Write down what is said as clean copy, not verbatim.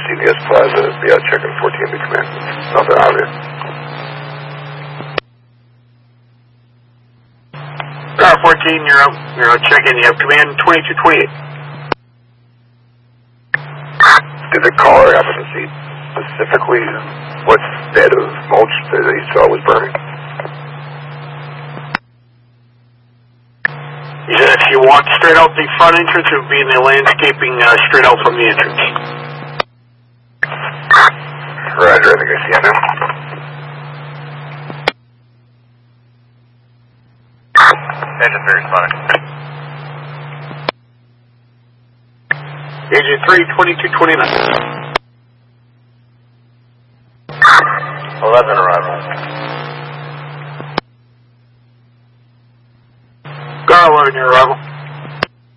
CVS Plaza, be out checking 14 to command. Nothing out here. Car 14, you're out checking. You have command 2228. Did the caller happen to see specifically what bed of mulch that he saw was burning? He said if you walk straight out the front entrance, it would be in the landscaping straight out from the entrance. Roger, I think I see it now. Engine 3 responding. Agent 3, 2229. 11 arrival.